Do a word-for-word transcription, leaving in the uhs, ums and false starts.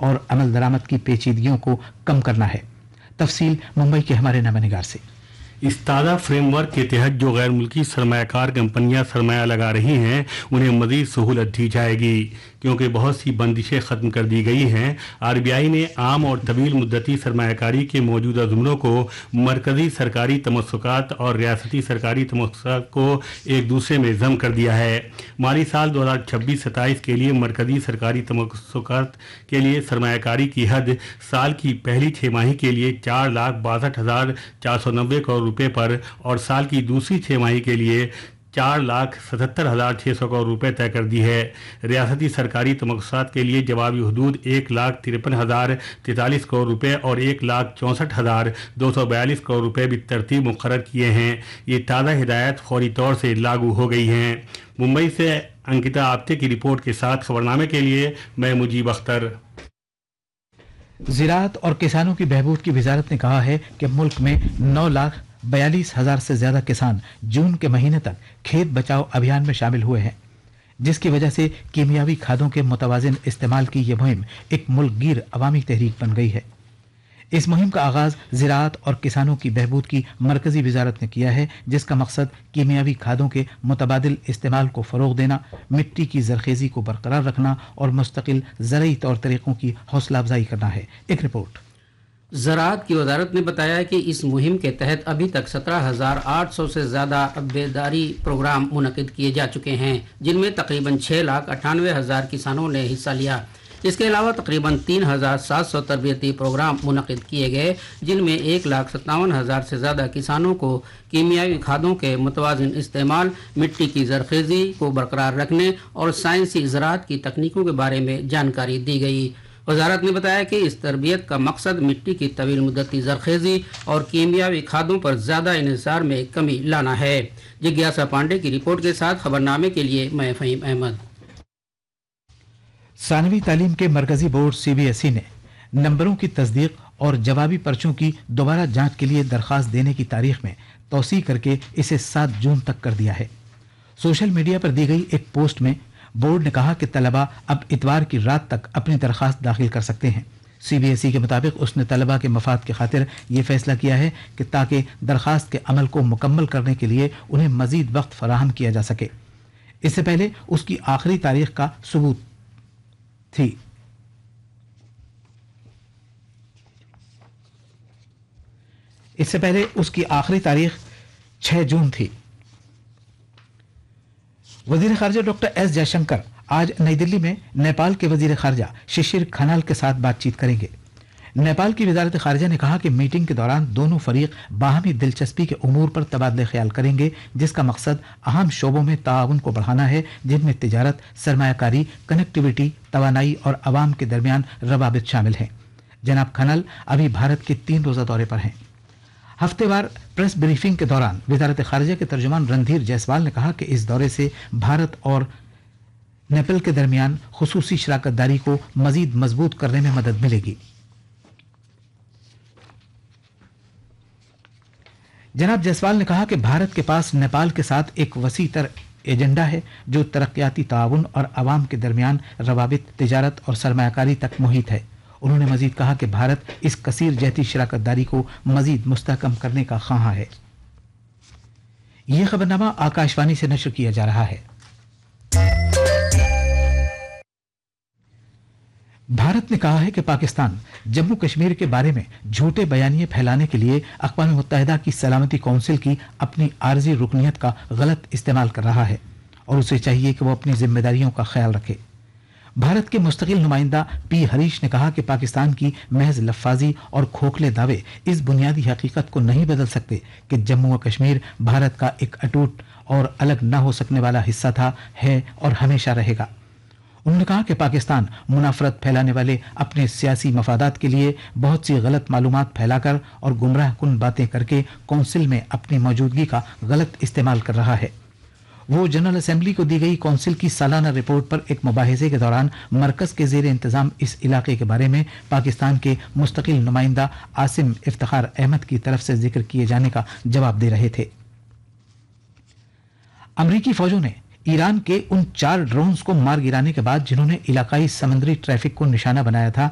और अमल दरामद की पेचीदगियों को कम करना है। तफसील मुंबई के हमारे नवानिगार से। इस ताज़ा फ्रेमवर्क के तहत जो गैर मुल्की सरमायाकार कंपनियां सरमाया लगा रही हैं उन्हें मज़ीद सहूलत दी जाएगी, क्योंकि बहुत सी बंदिशें ख़त्म कर दी गई हैं। आरबीआई ने आम और तवील मुद्दती सरमायाकारी के मौजूदा जुमलों को मरकज़ी सरकारी तमस्सुकात और रियासती सरकारी तमस्सुकात को एक दूसरे में जम कर दिया है। माली साल दो हज़ार छब्बीस सत्ताईस के लिए मरकज़ी सरकारी तमस्सुकात के लिए सरमायाकारी की हद साल की पहली छमाही के लिए चार लाख बासठ हज़ार चार सौ नब्बे करोड़ रुपये पर और साल की दूसरी छमाही के लिए चार लाख सतहत्तर हज़ार छः सौ करोड़ रुपये तय कर दी है। रियासती सरकारी तमस्सुकात के लिए जवाबी हदूद एक लाख तिरपन हज़ार तैंतालीस करोड़ रुपये और एक लाख चौंसठ हज़ार दो सौ बयालीस करोड़ रुपये भी तरतीब मुकर्रर किए हैं। ये ताज़ा हिदायत फौरी तौर से लागू हो गई हैं। मुंबई से अंकिता आप्ते की रिपोर्ट के साथ खबरनामे के लिए मैं मुजीब अख्तर। ज़राअत और किसानों की बहबूद की वजारत ने कहा है कि मुल्क में नौ लाख बयालीस हजार से ज्यादा किसान जून के महीने तक खेत बचाओ अभियान में शामिल हुए हैं, जिसकी वजह से कीमियावी खादों के मुतवाज़िन इस्तेमाल की यह मुहिम एक मुल्कगीर अवामी तहरीक बन गई है। इस मुहिम का आगाज ज़राअत और किसानों की बहबूद की मरकजी वजारत ने किया है, जिसका मकसद कीमियावी खादों के मुतबादिल इस्तेमाल को फ़रोग़ देना, मिट्टी की ज़रख़ेज़ी को बरकरार रखना और मुस्तकिल ज़रई तौर तरीक़ों की हौसला अफजाई करना है। एक रिपोर्ट। ज़राअत की वजारत ने बताया कि इस मुहिम के तहत अभी तक सत्रह हज़ार आठ सौ से ज़्यादा बेदारी प्रोग्राम मुनक़िद किए जा चुके हैं, जिनमें तकरीबन छः लाख अट्ठानवे हज़ार किसानों ने हिस्सा लिया। इसके अलावा तकरीबन तीन हज़ार सात सौ तरबियती प्रोग्राम मुनक़िद किए गए, जिनमें एक लाख सत्तावन हज़ार से ज़्यादा किसानों को कीमियावी खादों के मुतवाज़िन इस्तेमाल, मिट्टी की ज़रख़ेज़ी को बरकरार रखने और साइंसी ज़राअत की तकनीकों के बारे में जानकारी दी गई। वजारत ने बताया कि इस तरबियत का मकसद मिट्टी की तवील मुद्दती ज़रख़ेज़ी और कीमियावी खादों पर ज़्यादा इन्हिसार में कमी लाना है। जिज्ञासा पांडे की रिपोर्ट के साथ खबरनामे के लिए मैं फ़हीम अहमद। सानवी तालीम के मरकजी board C B S E ने नंबरों की तस्दीक और जवाबी पर्चों की दोबारा जांच के लिए दरख्वास्त देने की तारीख में तौसी करके इसे सात जून तक कर दिया है। सोशल मीडिया पर दी गई एक पोस्ट में बोर्ड ने कहा कि तलबा अब इतवार की रात तक अपनी दरख्वास्त दाखिल कर सकते हैं। सी बी एस ई के मुताबिक उसने तलबा के मफाद की खातिर ये फैसला किया है कि ताकि दरख्वास्त के अमल को मुकम्मल करने के लिए उन्हें मजीद वक्त फराहम किया जा सके। इससे पहले उसकी आखिरी तारीख का सबूत थी। इससे पहले उसकी आखिरी तारीख छह जून थी। वजीर खारजा डॉक्टर एस जयशंकर आज नई दिल्ली में नेपाल के वजीर खारजा शिशिर खनाल के साथ बातचीत करेंगे। नेपाल की वजारत खारजा ने कहा कि मीटिंग के दौरान दोनों फरीक बाहमी दिलचस्पी के उमूर पर तबादले ख्याल करेंगे, जिसका मकसद अहम शोबों में ताउन को बढ़ाना है, जिनमें तिजारत, सरमायाकारी, कनेक्टिविटी, तवानाई और अवाम के दरमियान रवाबित शामिल हैं। जनाब खनल अभी भारत के तीन रोज़ा दौरे पर हैं। हफ्तेवार प्रेस ब्रीफिंग के दौरान वजारत खारजा के तर्जुमान रणधीर जायसवाल ने कहा कि इस दौरे से भारत और नेपाल के दरमियान खुसूसी शराकतदारी को मजीद मजबूत करने में मदद मिलेगी। जनाब जायसवाल ने कहा कि भारत के पास नेपाल के साथ एक वसी तर एजेंडा है जो तरक्याती ताउन और अवाम के दरमियान रवाबित, तिजारत और सरमायाकारी तक मुहित है। उन्होंने मजीद कहा कि भारत इस कसीर जहती शराकतदारी को मजीद मुस्तहकम करने का ख्वाहां है। यह खबरनामा आकाशवाणी से नशर किया जा रहा है। भारत ने कहा है कि पाकिस्तान जम्मू कश्मीर के बारे में झूठे बयानिए फैलाने के लिए अक़वाम मुत्तहिदा की सलामती कौंसिल की अपनी आर्जी रुकनियत का गलत इस्तेमाल कर रहा है और उसे चाहिए कि वो अपनी जिम्मेदारियों का ख्याल रखे। भारत के मुस्तकिल नुमाइंदा पी हरीश ने कहा कि पाकिस्तान की महज लफ्फाजी और खोखले दावे इस बुनियादी हकीकत को नहीं बदल सकते कि जम्मू व कश्मीर भारत का एक अटूट और अलग न हो सकने वाला हिस्सा था, है और हमेशा रहेगा। उन्होंने कहा कि पाकिस्तान मुनाफरत फैलाने वाले अपने सियासी मफादात के लिए बहुत सी गलत मालूमात फैलाकर और गुमराह कुन बातें करके कौंसिल में अपनी मौजूदगी का गलत इस्तेमाल कर रहा है। वो जनरल असेंबली को दी गई कौंसिल की सालाना रिपोर्ट पर एक मुबाहिजे के दौरान मरकज के जेर इंतजाम इस इलाके के बारे में पाकिस्तान के मुस्तकिल नुमाइंदा आसिम इफ्तिखार अहमद की तरफ से जिक्र किए जाने का जवाब दे रहे थे। अमरीकी फौजों ने ईरान के उन चार ड्रोन्स को मार गिराने के बाद जिन्होंने इलाकाई समुद्री ट्रैफिक को निशाना बनाया था,